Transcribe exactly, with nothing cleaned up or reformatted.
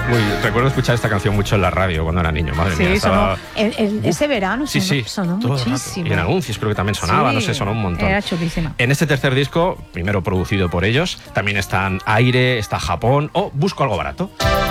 Uy, recuerdo escuchar esta canción mucho en la radio cuando era niño, madre Sí, mía. Estaba... sonó, el, el, ese verano Sí, sonó, sí, sonó todo el rato. muchísimo. Y en anuncios creo que también sonaba, Sí, no sé, sonó un montón. Era chulísima. En este tercer disco, primero producido por ellos, también están Aire, está Japón o Busco algo barato.